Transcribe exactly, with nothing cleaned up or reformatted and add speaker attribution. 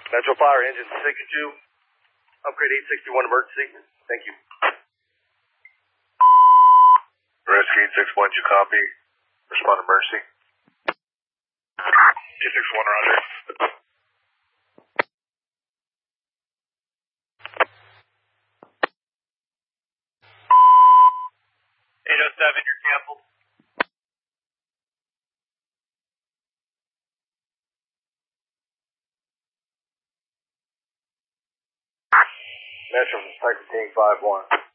Speaker 1: Metro Fire, engine six two. Upgrade eight sixty-one emergency. Thank you.
Speaker 2: Rescue eight six one, you copy? Respond emergency. eight six one, roger.
Speaker 3: eight oh seven, you're canceled.
Speaker 1: Metro from Striker Team five one.